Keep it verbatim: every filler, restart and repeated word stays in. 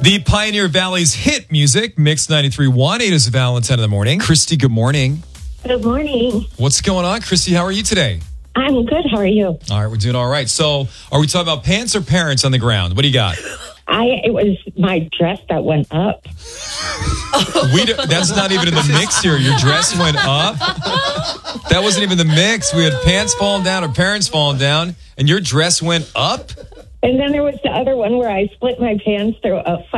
The Pioneer Valley's hit music, Mix ninety-three point one. It is Valentine in the morning. Christy, good morning. Good morning. What's going on, Christy? How are you today? I'm good. How are you? All right, we're doing all right. So, are we talking about pants or parents on the ground? What do you got? I it was my dress that went up. We do, that's not even in the mix here. Your dress went up. That wasn't even the mix. We had pants falling down or parents falling down, and your dress went up. And then there was the other one where I split my pants through a